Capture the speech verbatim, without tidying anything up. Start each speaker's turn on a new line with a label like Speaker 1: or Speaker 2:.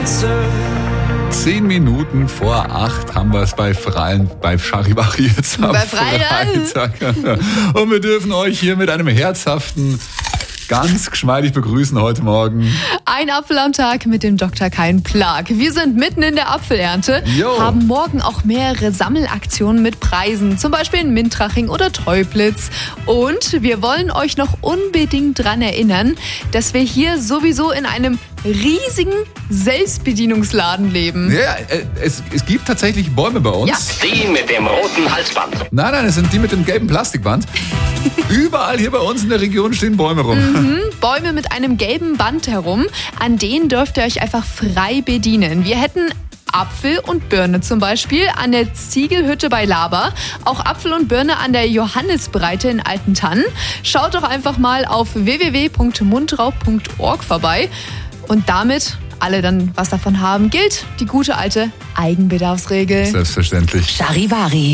Speaker 1: Zehn Minuten vor acht haben wir es bei Freien, bei Charivari jetzt am
Speaker 2: Bei Freitag.
Speaker 1: Freitag. Und wir dürfen euch hier mit einem herzhaften, ganz geschmeidig begrüßen heute Morgen.
Speaker 2: Ein Apfel am Tag mit dem Doktor Kein Plag. Wir sind mitten in der Apfelernte,
Speaker 1: Jo.
Speaker 2: haben morgen auch mehrere Sammelaktionen mit Preisen, zum Beispiel in Mintraching oder Teublitz. Und wir wollen euch noch unbedingt dran erinnern, dass wir hier sowieso in einem riesigen Selbstbedienungsladen leben.
Speaker 1: Ja, äh, es, es gibt tatsächlich Bäume bei uns.
Speaker 2: Ja.
Speaker 3: Die mit dem roten Halsband.
Speaker 1: Nein, nein, es sind die mit dem gelben Plastikband. Überall hier bei uns in der Region stehen Bäume rum.
Speaker 2: Mhm, Bäume mit einem gelben Band herum, an denen dürft ihr euch einfach frei bedienen. Wir hätten Apfel und Birne zum Beispiel an der Ziegelhütte bei Laber, auch Apfel und Birne an der Johannisbreite in Altentann. Schaut doch einfach mal auf w w w punkt mundraub punkt org vorbei. Und damit alle dann was davon haben, gilt die gute alte Eigenbedarfsregel.
Speaker 1: Selbstverständlich.
Speaker 4: Charivari.